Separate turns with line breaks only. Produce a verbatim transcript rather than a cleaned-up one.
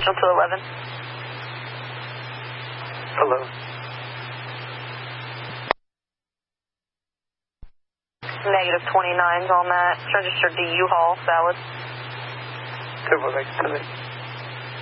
Signal to eleven.
Hello.
Negative twenty-nines on that. Registered to U-Haul, Salad.
Triple X,